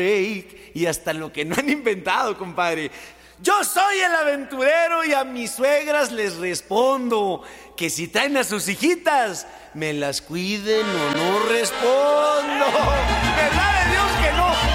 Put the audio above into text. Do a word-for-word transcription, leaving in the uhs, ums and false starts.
y hasta lo que no han inventado, compadre. Yo soy el aventurero y a mis suegras les respondo que si traen a sus hijitas, me las cuiden o no respondo. ¿Verdad de Dios que no?